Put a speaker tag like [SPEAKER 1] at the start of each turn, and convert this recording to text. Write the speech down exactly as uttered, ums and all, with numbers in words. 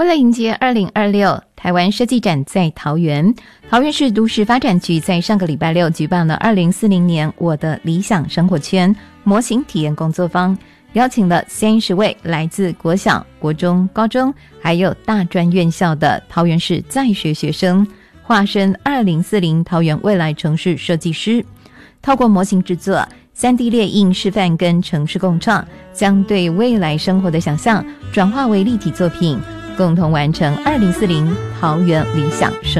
[SPEAKER 1] 为了迎接二零二六台湾设计展在桃园，桃园市都市发展局在上个礼拜六举办了二零四零年我的理想生活圈模型体验工作坊，邀请了三十位来自国小、国中、高中还有大专院校的桃园市在学学生，化身二零四零桃园未来城市设计师，透过模型制作、三 D 列印示范跟城市共创，将对未来生活的想象转化为立体作品，共同完成二零四零桃园理想生